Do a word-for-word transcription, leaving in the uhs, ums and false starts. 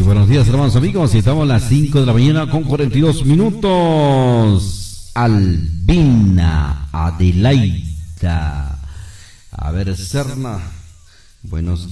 buenos días, hermanos amigos. Estamos a las cinco de la mañana con cuarenta y dos minutos. Albina, Adelaida. A ver, Serna. Buenos